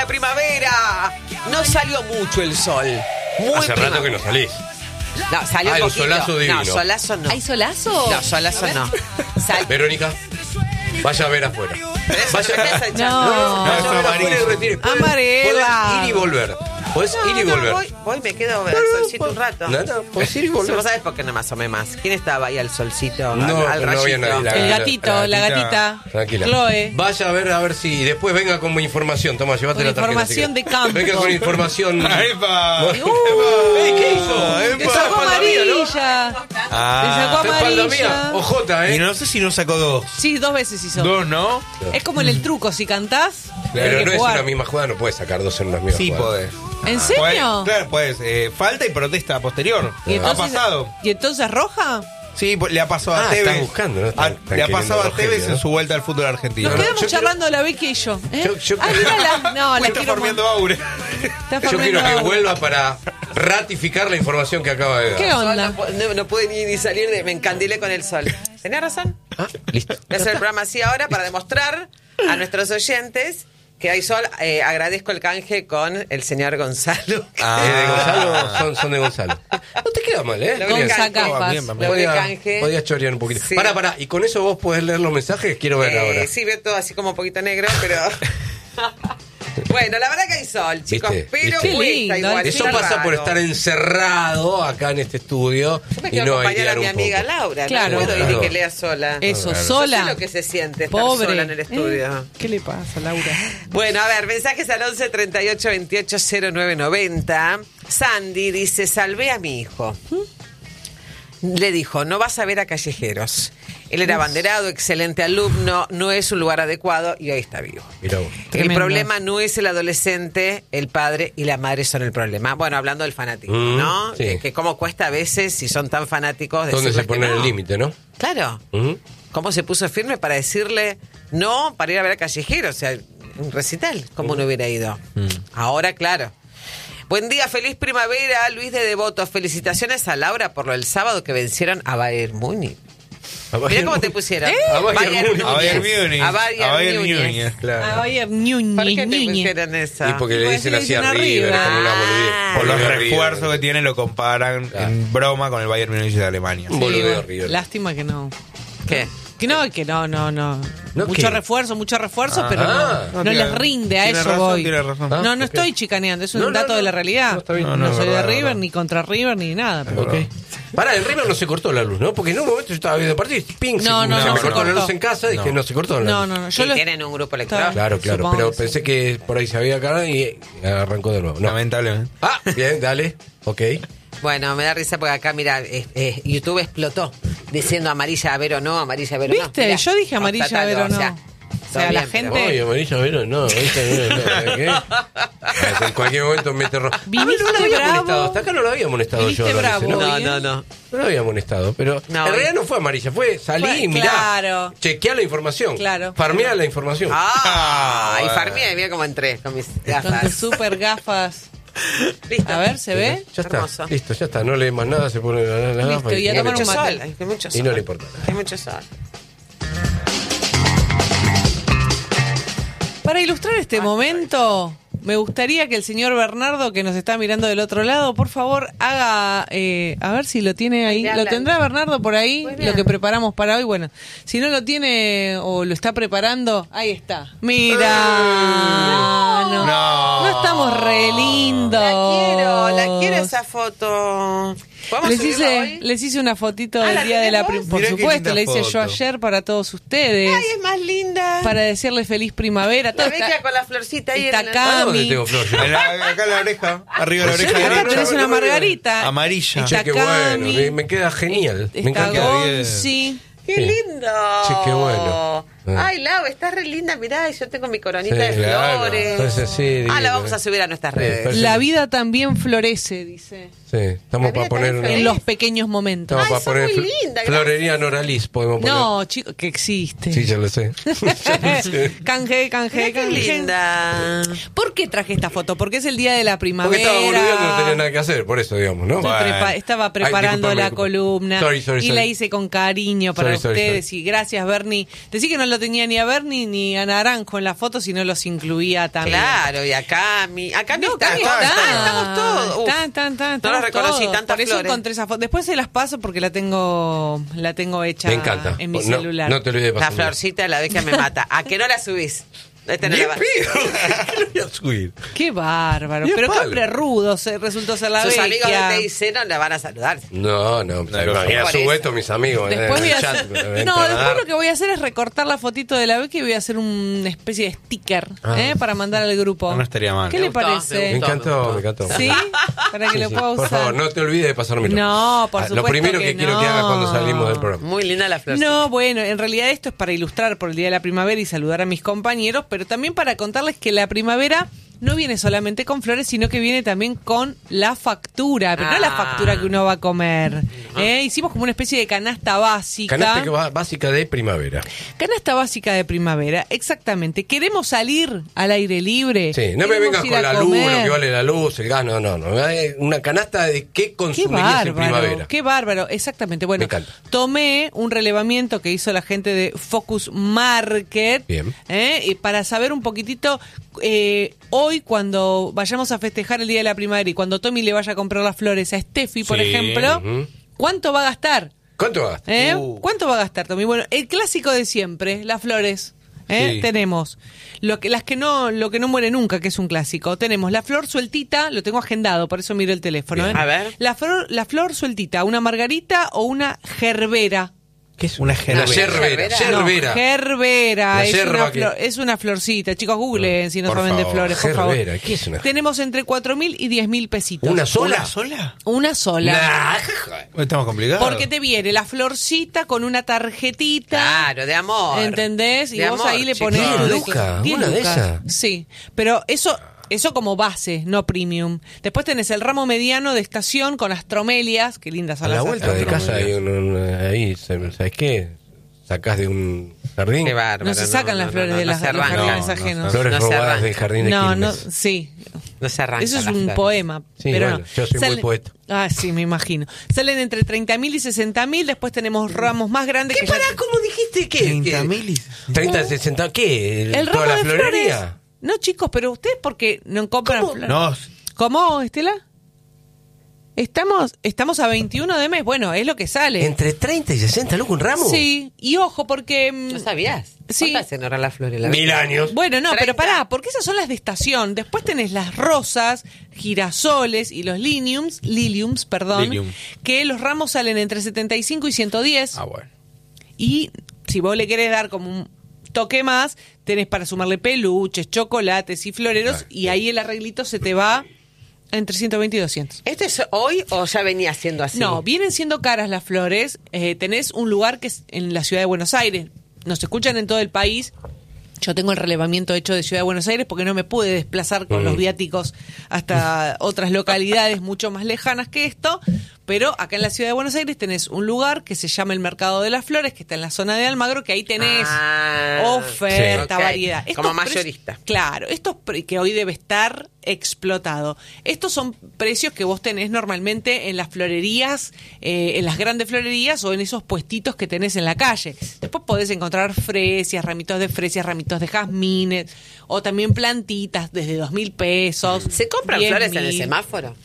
la primavera. No salió mucho el sol. Hace rato que no salís. No, salió un el poquito. solazo divino. No, solazo no. ¿Hay solazo? No, solazo no. Verónica, vaya a ver afuera. Vaya a No. vaya a ver afuera y retire. Amarela. Podés ir y volver. Podés ir y volver. Voy, me quedo al solcito un rato. Nada, podés ir y volver. ¿Vos sabés por qué no me asomé más? ¿Quién estaba ahí al solcito? No, al pero no había rayito? nadie. El gatito, la gatita. Tranquila. Chloe. Vaya a ver si. Y después venga con información. Toma, llevate Con la tarjeta. información de campo. Venga con información. ¡Epa! ¿Qué hizo? Le sacó amarilla. Le sacó Espalda mía. amarilla. Ojota, Y no sé si no sacó dos. Sí, 2 veces hizo. Dos, ¿no? Es como en el truco, si cantás, Pero tenés no que es jugar. una misma jugada, no puedes sacar dos en una misma Sí, jugada. podés. ¿En serio? Claro, pues falta y protesta posterior. ¿Y Ha entonces, pasado. ¿Y entonces roja? Sí, le ha pasado a Ah, Tevez. están buscando, ¿no? Están Le ha pasado a queriendo Tevez Rogelio, ¿no? en su vuelta al fútbol argentino. Nos quedamos yo charlando la Becky y yo. ¿eh? Yo Ah, creo- mírala. No, la Está quiero formeando aure. Está Yo quiero formando que aura. vuelva para ratificar la información que acaba de dar. ¿Qué onda? No pude ni salir me encandilé con el sol. ¿Tenía razón? Ah, listo. Voy a hacer el programa así ahora para demostrar a nuestros oyentes que hay sol. Agradezco el canje con el señor Gonzalo. De Gonzalo, son de Gonzalo. No te queda mal, ¿eh? Lo Con que canje. sacafas. Bien, Lo que Podías canje. chorear un poquito. Sí. Pará. ¿Y con eso vos podés leer los mensajes? Quiero ver ahora. Sí, veo todo así como un poquito negro, pero... Bueno, la verdad que hay sol, chicos, ¿Viste? pero Qué cuesta lindo, igual. Eso está pasa por raro. estar encerrado acá en este estudio Yo me y quiero no acompañar a airear mi un amiga poco. Laura. Claro. No puedo ir Claro. y que lea sola. Eso, Claro. sola. Yo sé lo que se siente estar Pobre. sola en el estudio. ¿Qué le pasa, Laura? Bueno, a ver, mensajes al 11 38 28 09 90. Sandy dice, salvé a mi hijo. Le dijo, no vas a ver a callejeros. Él era abanderado, excelente alumno, no es un lugar adecuado y hoy está vivo. Mirá vos. Tremendo. El problema no es el adolescente, el padre y la madre son el problema. Bueno, hablando del fanatismo, ¿no? sí. Que cómo cuesta a veces, si son tan fanáticos, ¿Dónde decirles se pone que no. el límite, no? Claro. Ujú. ¿Cómo se puso firme para decirle no para ir a ver a callejeros? O sea, un recital, ¿cómo no hubiera ido? Ahora, claro. Buen día, feliz primavera, Luis de Devoto. Felicitaciones a Laura por lo del sábado que vencieron a Bayern Múnich. Mirá cómo te pusieron. A Bayern Múnich. A Bayern Múnich. A Bayern Múnich. A Claro. Bayern ¿Por Ñuñi, qué te Ñuñi. pusieron esa? Y porque le Porque dicen le así dicen a River, arriba. como una boludez. Por los River. refuerzos que tiene lo comparan Claro. en broma con el Bayern Múnich de Alemania. Un boludeo bueno, River. lástima que no. ¿Qué? Que no. ¿No mucho qué? refuerzo, Ah. pero no tiene- les rinde, a tiene eso razón, voy. tiene razón. Ah, No ok. estoy chicaneando, es un No, no, dato no. de la realidad. No, está bien. No, No, soy de verdad, River, verdad. ni contra River, ni nada. Pero... Ok. Pará, en River no se cortó la luz, ¿no? Porque en un momento yo estaba viendo el partido y ping, No, se no, me no, cortó se la luz cortó. en casa y que no se cortó la No, luz. no. Sí, Yo tienen un grupo electoral. Claro, Supongo pero que pensé que por ahí se había acabado y arrancó de nuevo. No. Lamentablemente. Ah, bien, dale. Ok. Bueno, me da risa porque acá, mira, YouTube explotó diciendo amarilla a ver o no, amarilla a ver o no. ¿Viste? Mirá, Yo dije amarilla a ver o no. O sea, todo la bien, gente- pero- Ay, amarilla, Vero, no, amarilla, Vero, no, ¿qué? En cualquier momento mete rojo. Viniste no lo había bravo. molestado, hasta acá no lo había molestado Viniste yo. Lorenzo, bravo. ¿no? Muy bien. No. No lo había molestado, pero No. en realidad no fue amarilla, fue salí Fue- y mirá, claro. chequeá la información, Claro. farmeá la información. Ah, y bueno. farmé, mira cómo entré con mis Con gafas. tus super gafas. Listo. A ver, ¿se ve? Ya está, Hermoso. listo, ya está, no lee más nada, se pone la Listo, gafa y a Hay tomar mucho un mate. sol, hay mucho sol. Y no le importa. Hay mucho sol. Para ilustrar este momento, me gustaría que el señor Bernardo, que nos está mirando del otro lado, por favor, haga, a ver si lo tiene ahí. Le ¿Lo hablan. tendrá Bernardo por ahí? Muy bien. Lo que preparamos para hoy. Bueno, si no lo tiene o lo está preparando, ahí está. Mira. No estamos re lindos. La quiero esa foto. ¿Podemos subirla hoy? Les hice una fotito Ah, del ¿la día de la tenés vos? Por Mirá qué supuesto, linda la hice yo foto. ayer para todos ustedes. Ay, es más linda. Para decirle feliz primavera. La Todo beca está- con la florcita ahí. está en la- acá. ¿A dónde Cami. tengo flor? Yo? Acá en la oreja, arriba de la ¿En oreja serio? Acá derecha. tenés una margarita. Amarilla. Está Che, qué bueno, Cami. me queda genial. Me Está encanta. Gonzi. ¡Qué Sí. lindo! Sí, qué bueno. Ay, Lau, estás re linda. Mirá, yo tengo mi coronita Sí, de claro. flores. Entonces, sí, La divino. vamos a subir a nuestras Sí, redes. perfecto. La vida también florece, dice. Sí, estamos La para vida poner también una... En los pequeños momentos. Estamos Ay, para sos poner muy linda, gracias. florería Noralis, podemos poner. No, chicos, que existe. Sí, ya lo sé. Canje. Mirá qué linda. ¿Por qué traje esta foto? Porque es el día de la primavera. Porque estaba boludeando y no tenía nada que hacer, por eso, digamos, ¿no? Estaba preparando Ay, discúlpame, la discúlpame. columna Sorry, y la hice con cariño para Sorry, ustedes. Y gracias, Bernie. Decí que no lo tenía ni a Bernie ni a Naranjo en la foto, sino los incluía también. Claro, y acá mi Cami está, estamos todos. Uf, no los reconocí, tantas Por eso flores. encontré esa foto. Después se las paso porque la tengo hecha Me encanta. en mi No, celular. no te olvides de La pasarme. florcita la vez que me mata. ¿A que no la subís? Esta no Ni la va- en pedo. ¿Qué lo voy a subir? Qué bárbaro. Ni a Pero qué palo. hombre rudo resultó ser la Sus amigos vecchia. de TIC no la van a saludar. No, imagina, por subo eso. esto a mis amigos. Después en voy a el chat, hacer... me No, entran a después dar. lo que voy a hacer es recortar la fotito de la vecchia y voy a hacer una especie de sticker para mandar al grupo. No estaría mal. ¿Qué Me le gustó, parece? Me encantó. ¿Sí? Para que Sí, lo sí. pueda usar. Por favor, no te olvides de pasármelo. No, por Lo supuesto primero que que quiero no. que hagas cuando salimos del programa. Muy linda la florcita. No, bueno, en realidad esto es para ilustrar por el Día de la Primavera y saludar a mis compañeros, pero también para contarles que la primavera no viene solamente con flores, sino que viene también con la factura, pero no la factura que uno va a comer. Hicimos como una especie de canasta básica. Canasta básica de primavera. Canasta básica de primavera, exactamente. ¿Queremos salir al aire libre? Sí, no me ¿Queremos vengas ir con a la luz, comer? lo que vale la luz, el gas, no. Una canasta de qué Qué consumirías en primavera. bárbaro, qué bárbaro, exactamente. Bueno, Me encanta. tomé un relevamiento que hizo la gente de Focus Market. Bien. Y para saber un poquitito, hoy cuando vayamos a festejar el Día de la Primavera y cuando Tommy le vaya a comprar las flores a Steffi, por Sí. ejemplo, Ujú. ¿cuánto va a gastar? ¿Cuánto vas? ¿Cuánto va a gastar, Tommy? Bueno, el clásico de siempre, las flores. Sí. Tenemos lo que no muere nunca, que es un clásico. Tenemos la flor sueltita, lo tengo agendado, por eso miro el teléfono. Bien. A ver. La flor sueltita, una margarita o una gerbera. ¿Qué es Una gerbera? gerbera. Gerbera. No, gerbera, La es yerba una, que- es una florcita. Chicos, googleen si no Por saben de favor, flores, por favor. gerbera, ¿qué es una Tenemos entre 4.000 y 10.000 pesitos. ¿Una sola? ¿Una sola? Una sola. Nah. Estamos complicados. Porque te viene la florcita con una tarjetita. Claro, de amor. ¿Entendés? Y De vos amor, ahí le chicos. ponés... 10 tu lucas, 10 una de lucas. esas. Sí, pero eso como base, no premium. Después tenés el ramo mediano de estación con las tromelias. Qué lindas A son la las vuelta de tromelias. casa hay ahí, ¿sabes qué? Sacás de un jardín. Qué bárbaro. No se sacan las flores de no los se arranca. jardines No, ajenos. Flores No se robadas arranca. del jardín de No, no, Quilmes. sí. No se arranca. Eso es las un flores. poema. Sí, pero bueno, no. yo soy muy poeta. Ah, sí, me imagino. Salen entre 30.000 y 60.000. Después tenemos ramos más grandes. ¿Qué que ya- pará? ¿Cómo dijiste que? 30.000 y... 30, 60, ¿qué? El ¿Toda ramo la de florería? flores. No, chicos, pero ustedes porque no compran flores. No, ¿Cómo, Estela? Estamos a 21 de mes. Bueno, es lo que sale. ¿Entre 30 y 60 lucas un ramo? Sí, y ojo, porque... ¿No sabías? Sí. ¿Cuántas se ignoran las flores? 1000 años. Bueno, no, 30. pero pará, porque esas son las de estación. Después tenés las rosas, girasoles y los liliums, Lilium. que los ramos salen entre 75 y 110. Ah, bueno. Y si vos le querés dar como un toque más, tenés para sumarle peluches, chocolates y floreros, Ah, y ahí el arreglito se te va entre 120 y 200. ¿Esto es hoy o ya venía siendo así? No, vienen siendo caras las flores. Tenés un lugar que es en la ciudad de Buenos Aires. Nos escuchan en todo el país. Yo tengo el relevamiento hecho de Ciudad de Buenos Aires porque no me pude desplazar con los viáticos hasta otras localidades mucho más lejanas que esto. Pero acá en la Ciudad de Buenos Aires tenés un lugar que se llama el Mercado de las Flores, que está en la zona de Almagro, que ahí tenés oferta, sí. Ok, variedad. como Estos mayorista. Claro, que hoy debe estar explotado. Estos son precios que vos tenés normalmente en las florerías, en las grandes florerías o en esos puestitos que tenés en la calle. Después podés encontrar fresias, ramitos de jazmines o también plantitas desde 2.000 pesos. ¿Se compran 10.000. flores en el semáforo?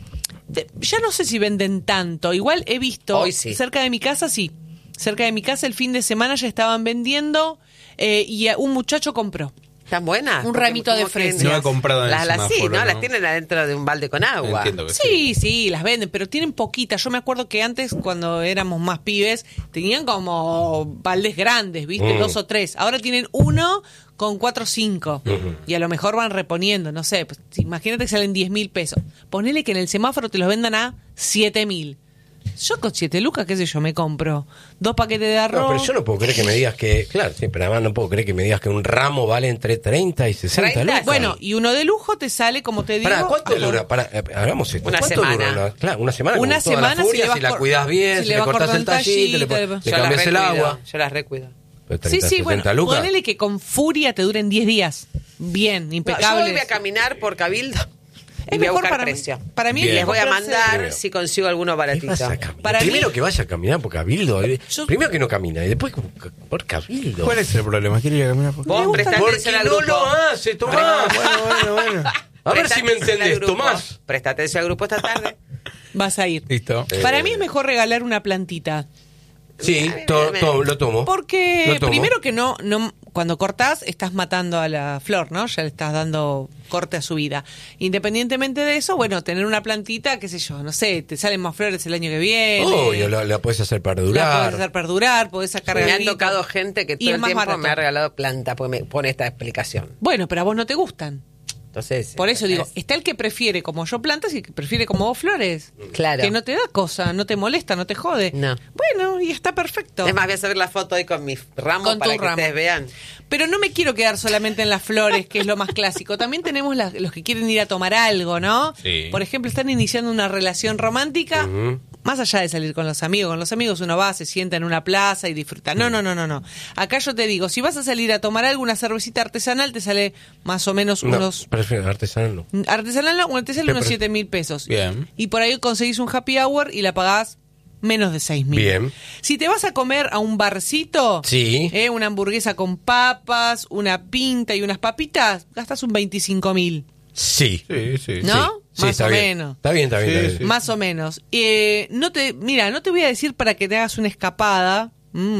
Ya no sé si venden tanto. Igual he visto Hoy sí. cerca de mi casa, sí. Cerca de mi casa el fin de semana ya estaban vendiendo y un muchacho compró. ¿Están buenas? Un Porque ramito de como que fresias. No he comprado en el las sí, semáforo, ¿no? ¿no? Las tienen adentro de un balde con agua. Entiendo que Sí, las venden, pero tienen poquitas. Yo me acuerdo que antes, cuando éramos más pibes, tenían como baldes grandes, ¿viste? 2 o 3. Ahora tienen uno con 4 o 5. Y a lo mejor van reponiendo, no sé. Pues, imagínate que salen 10.000 pesos. Ponele que en el semáforo te los vendan a 7.000. Yo con 7 lucas, qué sé yo, me compro 2 paquetes de arroz. No, pero yo no puedo creer que me digas que... Claro, sí, pero además no puedo creer que me digas que un ramo vale entre 30 y 60 30, lucas. Bueno, y uno de lujo te sale, como te digo... ¿Para cuánto ajá. dura? Hagamos esto. Una ¿Cuánto semana. dura? Claro, una semana. Una con toda semana la furia, si le vas si la cor- cuidas bien, si si le le vas cortas el cortando el tallito, le tallito, cambias el agua. Yo las recuido. Pero Sí, 30, sí, 60 bueno, lucas. ponele que con furia te duren 10 días. Bien, No, yo impecable. voy a caminar por Cabildo Y voy a buscar para precio. Para mí Bien. Les voy a comprarse- mandar si consigo alguno ¿Qué baratito. vas a caminar? Para Primero mí- que vaya a caminar por Cabildo. Yo- Primero que no camina y después por Cabildo. ¿Cuál es el problema? ¿Quiere ir a caminar por Vos prestá Porque atención al no grupo. lo hace, Tomás. Bueno. A ver Presta si me atención al entendés, grupo. Tomás. Presta atención al grupo esta tarde. Vas a ir. Listo. Para mí es mejor regalar una plantita. Sí, lo tomo. Porque Lo tomo. primero que no, cuando cortás estás matando a la flor, ¿no? Ya le estás dando corte a su vida. Independientemente de eso, bueno, tener una plantita, qué sé yo, no sé, te salen más flores el año que viene. Obvio, la puedes hacer La perdurar. podés hacer perdurar, podés sacar Me han gallinitas. tocado gente que Y todo es el más tiempo barato. me ha regalado planta porque me pone esta explicación. Bueno, pero a vos no te gustan. Entonces, Por eso digo, es- está el que prefiere como yo plantas y el que prefiere como vos flores. Claro. Que no te da cosa, no te molesta, no te jode. No. Bueno, y está perfecto. Es más, voy a subir la foto ahí con mis ramos Con para tu que ramo. ustedes vean. Pero no me quiero quedar solamente en las flores, que es lo más clásico. También tenemos los que quieren ir a tomar algo, ¿no? Sí. Por ejemplo, están iniciando una relación romántica, más allá de salir con los amigos. Con los amigos uno va, se sienta en una plaza y disfruta. No. Acá yo te digo, si vas a salir a tomar algo, una cervecita artesanal te sale más o menos No, unos... prefiero artesanal no. Artesanal no, te sale ¿Qué unos pre- 7.000 pesos. Bien. Y por ahí conseguís un happy hour y la pagás menos de 6.000. Bien. Si te vas a comer a un barcito, Sí. una hamburguesa con papas, una pinta y unas papitas, gastas un 25.000. Sí. Sí. ¿No? Sí, Más está o bien. menos. Está bien. Sí. Más o menos. No te voy a decir para que te hagas una escapada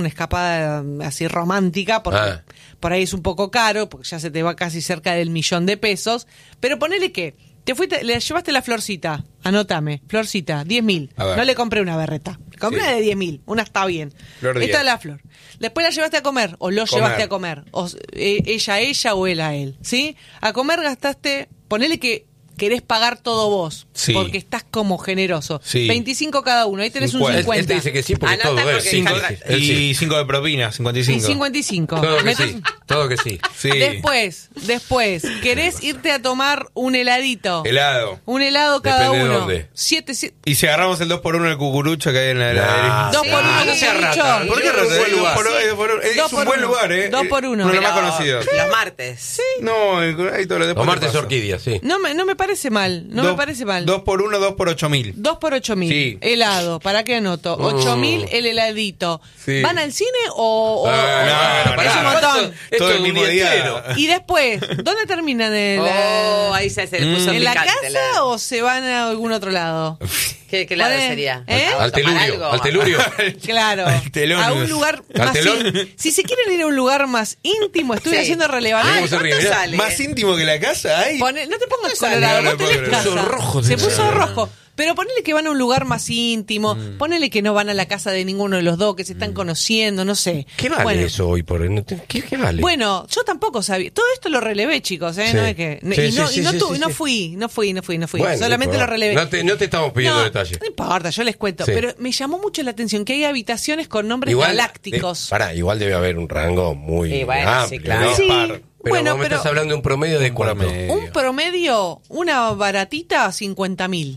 así romántica, porque por ahí es un poco caro, porque ya se te va casi cerca del 1.000.000 de pesos, pero ponele que te fuiste, le llevaste la florcita, anótame, florcita, 10.000. A ver. No le compré una berreta, le compré Sí. una de 10.000, una está bien. Flor Esta 10. es la flor. Después la llevaste a comer, o lo llevaste a comer, o ella a ella o él a él, ¿sí? A comer gastaste, ponele que querés pagar todo vos, Sí. porque estás como generoso. Sí. 25 cada uno, ahí tenés un 50. 50. Él te dice que sí porque Anota todo él. porque Sí, cinco- él sí. Y 5 de propina, 55. Sí, 55. Todo que Metés- sí. Todo que sí. Sí. Después, ¿querés irte a tomar un heladito? Helado. Un helado cada Depende de uno. dónde. 7, Y si agarramos el 2x1 del cucurucho que hay en la heladería. Ah, Dos sí. por uno, No sea cucurucho. rata. ¿Por qué Yo no? un buen lugar. Es Dos un por buen uno. lugar, ¿eh? 2 por 1. Uno de los más Pero conocidos. Los martes. No, ahí todo lo después O te martes paso. orquídea, sí. No me parece mal, no me parece mal. 2x1, 2x8.000. 2 por 8.000. Sí. Helado, ¿para qué anoto? 8.000 el heladito. Sí. ¿Van al cine o...? no, es pará. un montón. Es Todo el un mismo día día. entero. Y después, ¿dónde terminan el...? Ahí se puso ¿En la picante casa o se van a algún otro lado? ¿Qué lado ¿Cuál es? sería? ¿Eh? ¿A Al tomar telurio. algo? Al telurio. Claro. Al telón. A un lugar ¿Al más telón? Si se quieren ir a un lugar más íntimo, estuve Sí. haciendo relevante. ¿Cómo se ríe? ¿Cuánto Mirá. sale? Más íntimo que la casa hay. No te pongas sale? colorado, No, vos no tenés puedo casa. creer. Se puso rojo, Se de puso verdad. rojo. Pero ponele que van a un lugar más íntimo, ponele que no van a la casa de ninguno de los dos, que se están conociendo, no sé. ¿Qué vale Bueno, eso hoy por hoy? ¿Qué vale? Bueno, yo tampoco sabía. Todo esto lo relevé, chicos, ¿eh? Sí. No es que. Sí, y no, sí, y no, sí, tu- sí, no sí. fui. Bueno, Solamente no lo relevé. No te estamos pidiendo detalles. No importa, yo les cuento. Sí. Pero me llamó mucho la atención que hay habitaciones con nombres galácticos. Igual debe haber un rango muy Y bueno, amplio, sí, claro. ¿no? Sí, Pero bueno, vos me pero estás hablando de un promedio de cuánto. promedio. un promedio, una baratita, 50.000.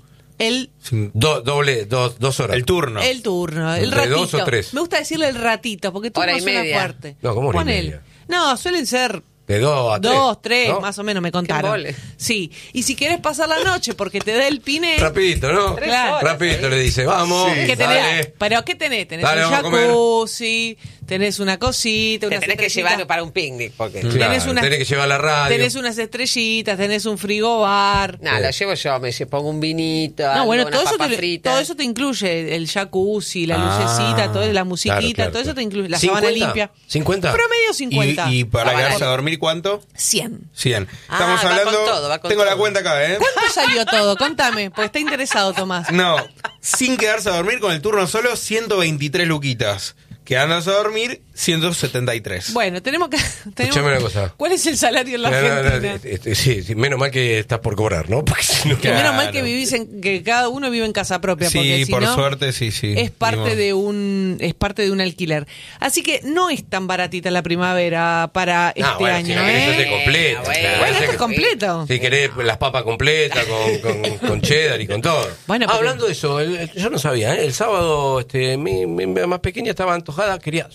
Dos horas. El turno. El turno, el ¿De ratito. 2 o 3? Me gusta decirle el ratito, porque turno Hora y suena media. fuerte. No, ¿cómo hora y Ponele. media? No, suelen ser De 2 a 3. 2, 3, ¿no? más o menos me Qué contaron. embole. Sí, y si querés pasar la noche porque te da el piné, Rapidito, ¿no? Claro. Rapidito le dice, vamos. ¿qué dale. tenés? ¿Pero qué tenés? Tenés Dale, un vamos a comer. jacuzzi, tenés una cosita, Te unas tenés que estrellitas. llevar para un picnic. Porque... Claro, tenés que llevar la radio. Tenés unas estrellitas, tenés un frigobar. No, lo llevo yo, pongo un vinito, No, algo, bueno, unas papas todo fritas. eso te incluye el jacuzzi, la Ah, lucecita, toda la musiquita, claro, todo eso claro. te incluye. La 50, sábana limpia. 50. Promedio 50. ¿Y para Ah, quedarse vale. a dormir cuánto? 100. 100. Ah, Estamos va hablando. con todo, va con Tengo la todo. cuenta acá, ¿eh? ¿Cuánto salió todo? Contame, porque está interesado Tomás. No, sin quedarse a dormir con el turno solo, 123 luquitas. Quedándose a dormir, 173. Bueno, tenemos que... Escuchame una cosa. ¿Cuál es el salario en la No, Argentina? sí, menos mal que estás por cobrar, ¿no? Porque si no... Que menos Claro. mal que cada uno vive en casa propia, porque Sí, si por no, suerte, sí. es parte Vivimos. de un alquiler. Así que no es tan baratita la primavera para este No, bueno, año, si no querés ¿eh? hacerte completo. Bueno, claro, Bueno, hacés esto es que- completo. Si querés las papas completas con cheddar y con todo. Bueno, pero- Hablando de eso, yo no sabía, ¿eh? El sábado mi más pequeña estaba antojada, quería sushi.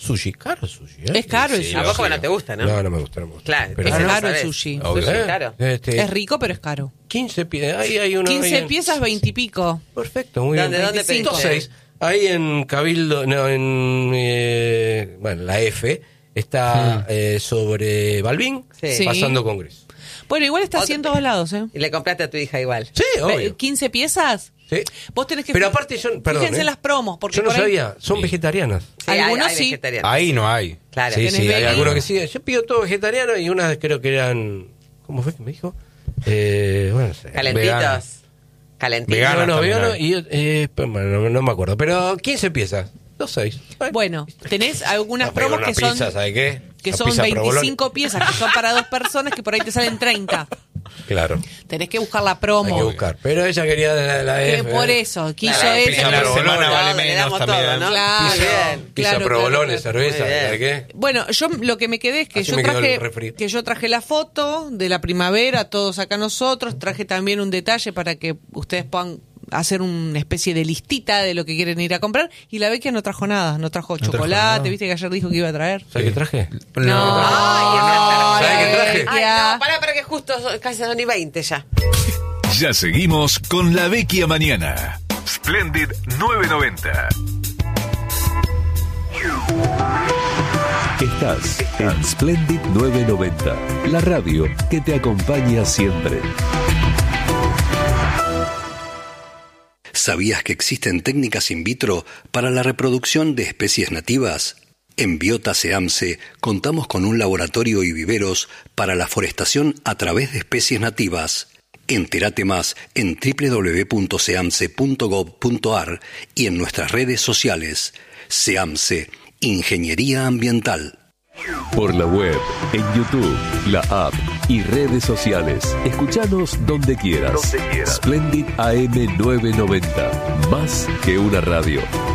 caro el sushi. Es caro el Sí, sushi. A vos porque no te gusta, ¿no? No, no me gusta. Claro, Pero Es eso no caro el sabés. sushi. Obvio, Sushi, claro. Es rico, pero es caro. 15 piezas. Ahí hay uno. 15 ahí en- piezas, 20 y pico. Perfecto, muy bien. ¿Dónde 25? pediste? 6. Ahí en Cabildo, no, bueno, la F está sobre Balbín, Sí. pasando Congreso. Bueno, igual está Otra- así en todos lados, ¿eh? Y le compraste a tu hija igual. Sí, obvio. 15 piezas. Sí. Vos tenés que Pero aparte son, perdón, fíjense en las promos, porque yo no por ahí- sabía, son vegetarianas. Sí, hay- Algunos hay sí. vegetarianos. Ahí no hay. Claro. Sí, tenés sí, hay veggie. algunos que sí. Yo pido todo vegetariano y unas creo que eran, ¿cómo fue que me dijo? Bueno, no sé, Calentitos. veganas. Calentitos. Veganas No, también vegano hay. y bueno, no me acuerdo, pero 15 piezas, 2.6. Bueno, tenés algunas promos que son ¿sabes qué? que Una son pizza provolone. 25 piezas, que son para 2 personas, que por ahí te salen 30. Claro, Tenés que buscar la hay que promo. buscar. Pero ella quería la Que F. por eso, quiso Claro, eso. pizza En la provolone. semana vale le menos damos también. todo, ¿no? Claro. Muy bien. Pizza, Claro, provolone, claro. cerveza, Muy bien. ¿sabes qué? Bueno, yo lo que me quedé es que Así yo me quedó el traje refri. la foto de la primavera, todos acá nosotros, traje también un detalle para que ustedes puedan hacer una especie de listita de lo que quieren ir a comprar, y la Vecchia no trajo nada, no trajo chocolate, nada. viste que ayer dijo que iba a traer. ¿Sabes qué traje? No. Ay, ¿Sabes qué traje? Ay, no, para que justo casi son y 20 ya. Ya seguimos con La Vecchia Mañana. Splendid 990. Estás en Splendid 990, la radio que te acompaña siempre. ¿Sabías que existen técnicas in vitro para la reproducción de especies nativas? En Biota SEAMSE contamos con un laboratorio y viveros para la forestación a través de especies nativas. Entérate más en www.seamse.gov.ar y en nuestras redes sociales. SEAMSE, Ingeniería Ambiental. Por la web, en YouTube, la app y redes sociales. Escuchanos donde quieras. Splendid AM 990, más que una radio.